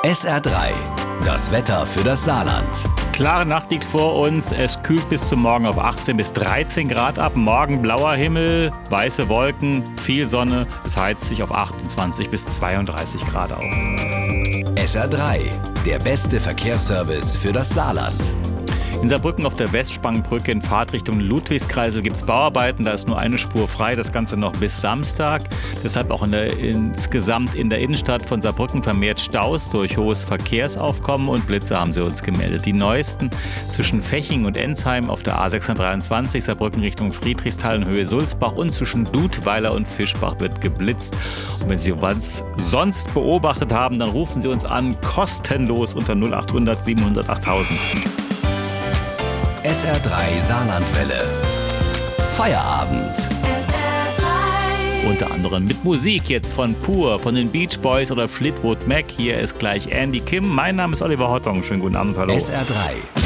SR3, das Wetter für das Saarland. Klare Nacht liegt vor uns. Es kühlt bis zum Morgen auf 18 bis 13 Grad ab. Morgen blauer Himmel, weiße Wolken, viel Sonne. Es heizt sich auf 28 bis 32 Grad auf. SR3, der beste Verkehrsservice für das Saarland. In Saarbrücken auf der Westsprangbrücke in Fahrtrichtung Ludwigskreisel gibt es Bauarbeiten. Da ist nur eine Spur frei, das Ganze noch bis Samstag. Deshalb auch insgesamt in der Innenstadt von Saarbrücken vermehrt Staus durch hohes Verkehrsaufkommen und Blitze haben sie uns gemeldet. Die neuesten zwischen Feching und Ensheim auf der A623 Saarbrücken Richtung Friedrichsthal Höhe Sulzbach und zwischen Dudweiler und Fischbach wird geblitzt. Und wenn Sie was sonst beobachtet haben, dann rufen Sie uns an, kostenlos unter 0800 700 8000. SR3 Saarlandwelle. Feierabend. SR3. Unter anderem mit Musik jetzt von Pur, von den Beach Boys oder Fleetwood Mac. Hier ist gleich Andy Kim. Mein Name ist Oliver Hottong. Schönen guten Abend, hallo. SR3.